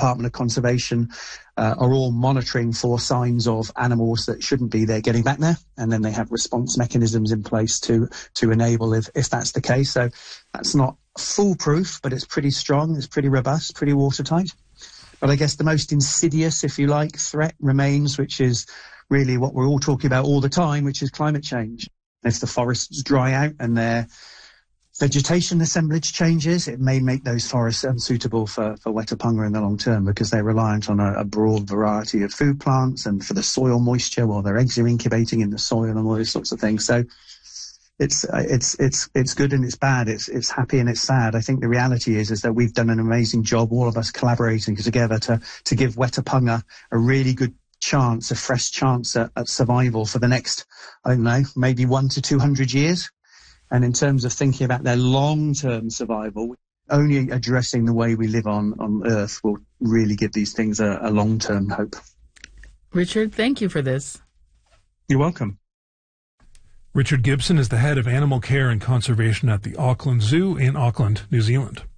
Department of Conservation are all monitoring for signs of animals that shouldn't be there getting back there, and then they have response mechanisms in place to enable if that's the case. So that's not foolproof, but it's pretty strong, it's pretty robust, pretty watertight. But I guess the most insidious, if you like, threat remains, which is really what we're all talking about all the time, which is climate change. If the forests dry out and their vegetation assemblage changes, it may make those forests unsuitable for wetapunga in the long term, because they're reliant on a broad variety of food plants and for the soil moisture while their eggs are incubating in the soil and all those sorts of things. So it's good and it's bad. It's happy and it's sad. I think the reality is that we've done an amazing job, all of us collaborating together to give wetapunga a really good chance, a fresh chance at survival for the next, I don't know, maybe 100 to 200 years. And in terms of thinking about their long-term survival, only addressing the way we live on Earth will really give these things a long-term hope. Richard, thank you for this. You're welcome. Richard Gibson is the head of animal care and conservation at the Auckland Zoo in Auckland, New Zealand.